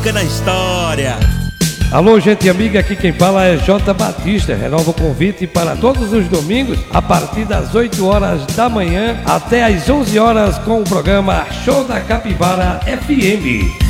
fica na história. Alô, gente amiga, aqui quem fala é J. Batista. Renova o convite para todos os domingos, a partir das 8 horas da manhã até às 11 horas com o programa Show da Capivara FM.